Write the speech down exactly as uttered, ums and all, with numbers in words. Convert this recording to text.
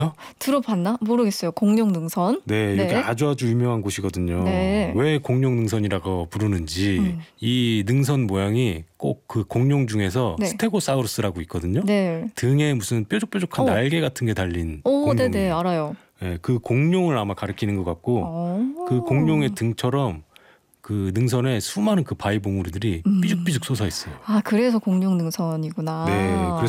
들어봤나? 모르겠어요. 공룡능선. 네, 여기 네. 아주 아주 유명한 곳이거든요. 네. 왜 공룡능선이라고 부르는지 음. 이 능선 모양이 꼭 그 공룡 중에서 네. 스테고사우루스라고 있거든요. 네. 등에 무슨 뾰족뾰족한 어. 날개 같은 게 달린 오, 공룡이에요. 네네, 알아요. 네, 그 공룡을 아마 가리키는 것 같고 어. 그 공룡의 등처럼 그 능선에 수많은 그 바위 봉우리들이 음. 삐죽삐죽 솟아 있어요. 아, 그래서 공룡능선이구나. 네, 그래서